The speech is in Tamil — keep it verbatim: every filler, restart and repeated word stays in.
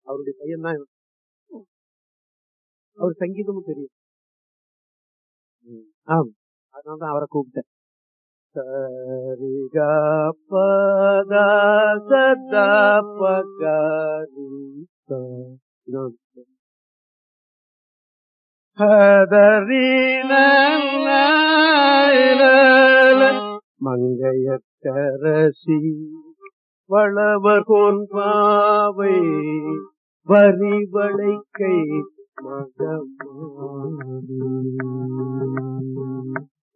அவருடைய பையன் தான் இவன். அவர் சங்கீதமும் தெரியும். ஆம், அதனாலதான் அவரை கூப்பிட்டேன். சரிகா பதா சதா பகாரி மங்கையக்கரசி வளவர் பாவை வரிவளை கை மகமாரி